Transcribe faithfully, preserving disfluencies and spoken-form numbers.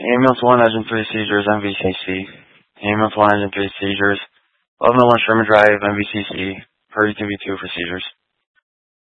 Ambulance one, Engine three seizures, M V C C. Ambulance one, Engine three seizures. eleven oh one Sherman Drive, M V C C. Purdy T V two for seizures.